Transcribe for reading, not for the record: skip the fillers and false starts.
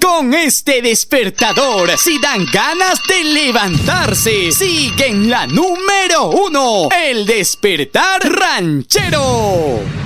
Con este despertador, si dan ganas de levantarse, sigue en la número 1, el despertar ranchero.